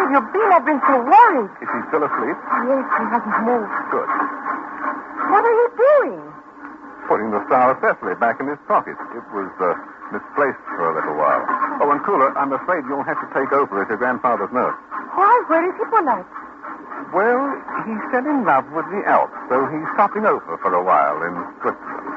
have you been? I've been so worried. Is he still asleep? Yes, he hasn't moved. Good. What are you doing? Putting the Star of Cecily back in his pocket. It was misplaced for a little while. Oh, and Cooler, I'm afraid you'll have to take over as your grandfather's nurse. Why? Where is Hippolyte? Well, he fell in love with the Alps, so he's stopping over for a while in Switzerland.